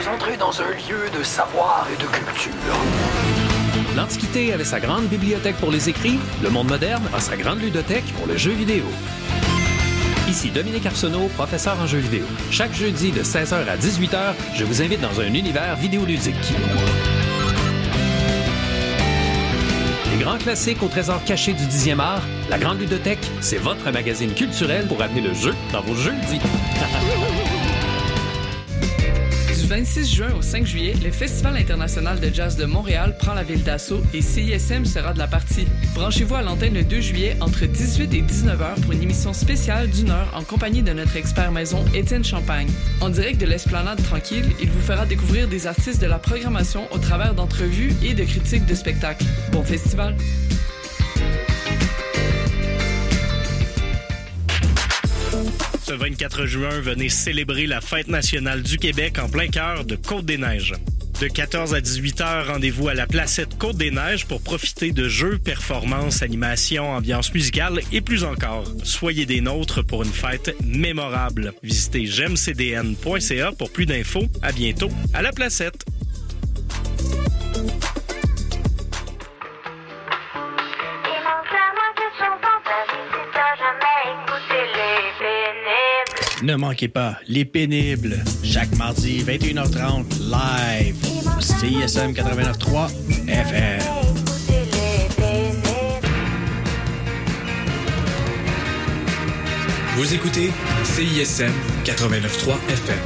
vous entrez dans un lieu de savoir et de culture. L'Antiquité avait sa grande bibliothèque pour les écrits, le monde moderne a sa grande ludothèque pour le jeu vidéo. Ici Dominique Arsenault, professeur en jeux vidéo. Chaque jeudi de 16h à 18h, je vous invite dans un univers vidéoludique. Des grands classiques au trésor caché du 10e art, la Grande Ludothèque, c'est votre magazine culturel pour amener le jeu dans vos jeudis. Du 26 juin au 5 juillet, le Festival international de jazz de Montréal prend la ville d'assaut et CISM sera de la partie. Branchez-vous à l'antenne le 2 juillet entre 18 et 19h pour une émission spéciale d'1 heure en compagnie de notre expert maison Étienne Champagne. En direct de l'Esplanade Tranquille, il vous fera découvrir des artistes de la programmation au travers d'entrevues et de critiques de spectacles. Bon festival! Ce 24 juin, venez célébrer la Fête nationale du Québec en plein cœur de Côte-des-Neiges. De 14 à 18 heures, rendez-vous à la Placette Côte-des-Neiges pour profiter de jeux, performances, animations, ambiance musicale et plus encore. Soyez des nôtres pour une fête mémorable. Visitez gemcdn.ca pour plus d'infos. À bientôt à la Placette. Ne manquez pas Les Pénibles, chaque mardi 21h30 live, CISM 89.3 FM. Vous écoutez CISM 89.3 FM.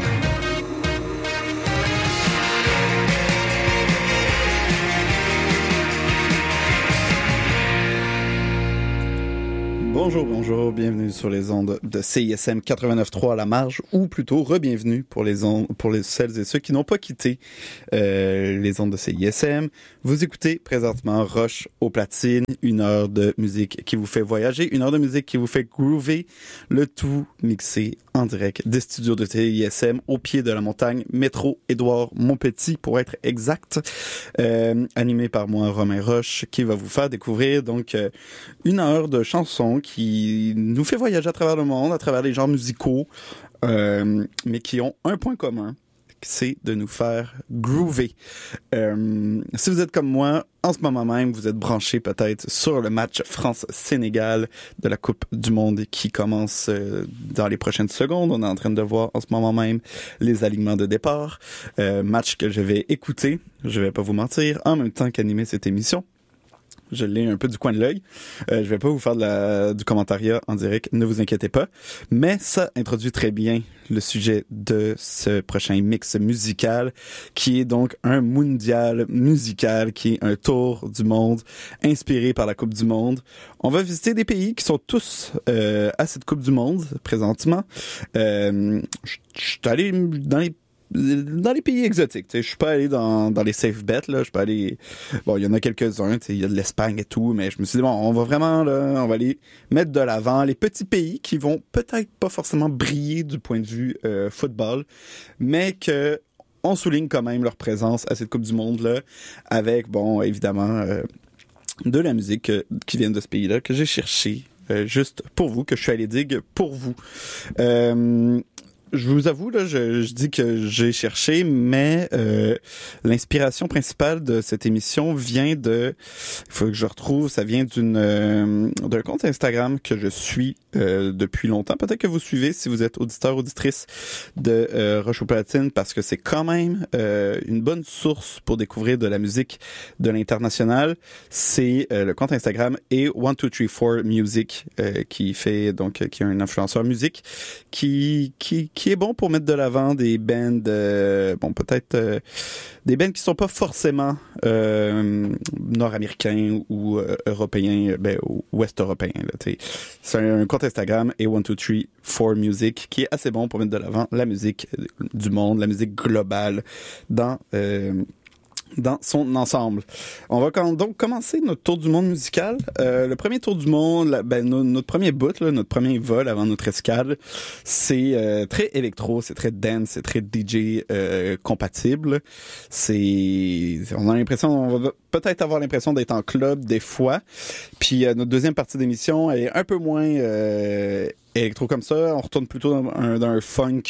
Bonjour, bienvenue sur les ondes de CISM 89.3 à la marge, ou plutôt re-bienvenue pour celles et ceux qui n'ont pas quitté les ondes de CISM. Vous écoutez présentement Roche aux platines, 1 heure de musique qui vous fait voyager, 1 heure de musique qui vous fait groover, le tout mixé en direct des studios de CISM au pied de la montagne, métro Édouard Montpetit pour être exact, animé par moi, Romain Roche, qui va vous faire découvrir donc 1 heure de chansons qui nous fait voyager à travers le monde, à travers les genres musicaux, mais qui ont un point commun, c'est de nous faire groover. Si vous êtes comme moi, en ce moment même, vous êtes branché peut-être sur le match France-Sénégal de la Coupe du Monde qui commence dans les prochaines secondes. On est en train de voir en ce moment même les alignements de départ. Match que je vais écouter, je vais pas vous mentir, en même temps qu'animer cette émission. Je l'ai un peu du coin de l'œil. Je vais pas vous faire du commentariat en direct, ne vous inquiétez pas. Mais ça introduit très bien le sujet de ce prochain mix musical, qui est donc un mondial musical, qui est un tour du monde inspiré par la Coupe du Monde. On va visiter des pays qui sont tous à cette Coupe du Monde présentement. Je suis allé dans les pays exotiques, je suis pas allé dans les safe bets, là, je peux aller, bon, il y en a quelques-uns, il y a de l'Espagne et tout, mais je me suis dit, bon, on va vraiment, là, on va aller mettre de l'avant les petits pays qui vont peut-être pas forcément briller du point de vue football, mais que on souligne quand même leur présence à cette Coupe du Monde-là, avec, bon, évidemment, de la musique qui vient de ce pays-là, que j'ai cherché juste pour vous, que je suis allé dig pour vous. Je vous avoue, là, je dis que j'ai cherché, mais l'inspiration principale de cette émission vient il faut que je retrouve, ça vient d'un compte Instagram que je suis depuis longtemps. Peut-être que vous suivez si vous êtes auditeur, auditrice de Roche aux platines, parce que c'est quand même une bonne source pour découvrir de la musique de l'international. C'est le compte Instagram et 1234 Music qui est un influenceur musique qui est bon pour mettre de l'avant des bands, peut-être des bands qui sont pas forcément nord-américains ou européens, ou ouest-européens. C'est un compte Instagram et 1234 Music qui est assez bon pour mettre de l'avant la musique du monde, la musique globale dans son ensemble. On va donc commencer notre tour du monde musical. Le premier tour du monde, notre premier bout, là, notre premier vol avant notre escale, c'est très électro, c'est très dance, c'est très DJ compatible. On va peut-être avoir l'impression d'être en club des fois. Puis notre deuxième partie d'émission est un peu moins électro comme ça. On retourne plutôt dans un funk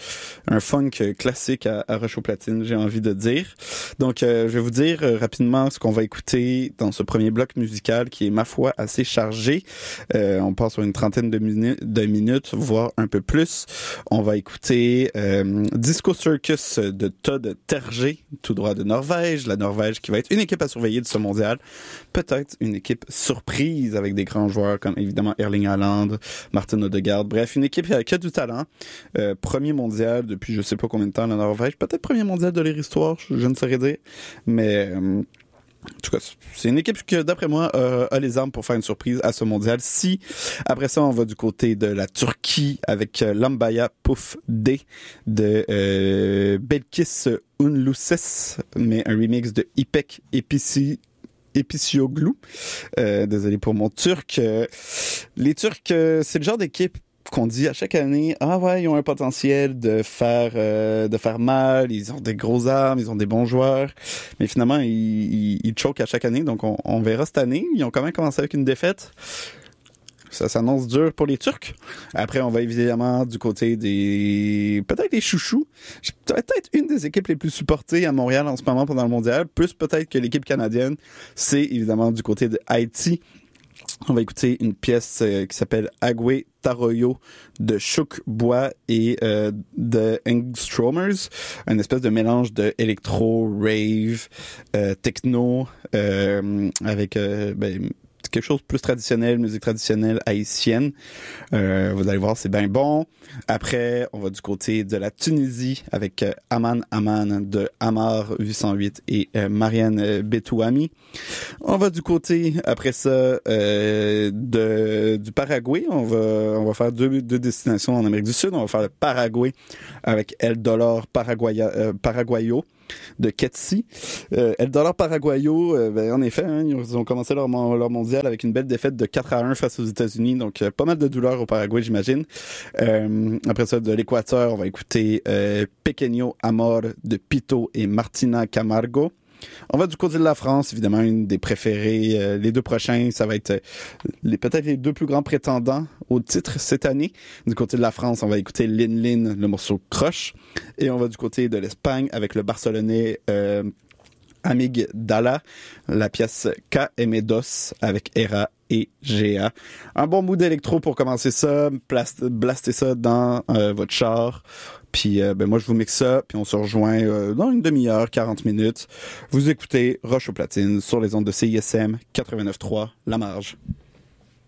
classique à Roche aux Platines, j'ai envie de dire. Donc, je vais vous dire rapidement ce qu'on va écouter dans ce premier bloc musical qui est, ma foi, assez chargé. On passe sur une trentaine de minutes, voire un peu plus. On va écouter Disco Circus de Todd Terje, tout droit de Norvège. La Norvège qui va être une équipe à surveiller de ce mondial. Peut-être une équipe surprise avec des grands joueurs comme évidemment Erling Haaland, Martin Odegaard. Bref, une équipe qui a du talent. Premier mondial depuis je sais pas combien de temps la Norvège. Peut-être premier mondial de leur histoire, je ne saurais dire. Mais en tout cas, c'est une équipe qui, d'après moi, a les armes pour faire une surprise à ce mondial. Si, après ça, on va du côté de la Turquie avec Lambaya Puf D de Belkis Unluses, mais un remix de İpek Epicioglu. Désolé pour mon turc. Les Turcs, c'est le genre d'équipe qu'on dit à chaque année, ah ouais, ils ont un potentiel de faire mal, ils ont des gros armes, ils ont des bons joueurs, mais finalement ils choquent à chaque année, donc on verra cette année. Ils ont quand même commencé avec une défaite. Ça s'annonce dur pour les Turcs. Après, on va évidemment du côté peut-être les chouchous. Peut-être une des équipes les plus supportées à Montréal en ce moment pendant le mondial, plus peut-être que l'équipe canadienne. C'est évidemment du côté de Haïti. On va écouter une pièce qui s'appelle Agwe Taroyo de Chouk Bois et de Engstromers, une espèce de mélange de électro, rave, techno, avec quelque chose de plus traditionnel, musique traditionnelle haïtienne. Vous allez voir, c'est bien bon. Après, on va du côté de la Tunisie avec Aman Aman de Amar 808 et Marianne Betouami. On va du côté, après ça, du Paraguay. On va faire deux destinations en Amérique du Sud. On va faire le Paraguay avec El Dollar Paraguayo de Ketsi. El Dollar Paraguayo, en effet, ils ont commencé leur mondial avec une belle défaite de 4-1 face aux États-Unis, donc pas mal de douleur au Paraguay, j'imagine. Après ça, de l'Équateur, on va écouter Pequeño Amor de Pito et Martina Camargo. On va du côté de la France, évidemment, une des préférées. Les deux prochains, ça va être peut-être les deux plus grands prétendants au titre cette année. Du côté de la France, on va écouter Lin Lin, le morceau Croche. Et on va du côté de l'Espagne avec le Barcelonais Amig Dala, la pièce K.M.Dos avec Hera et Géa. Un bon mood électro pour commencer ça, blaster ça dans votre char. Puis moi je vous mixe ça, puis on se rejoint dans une demi-heure, 40 minutes. Vous écoutez Roche aux Platines sur les ondes de CISM 89.3, La Marge.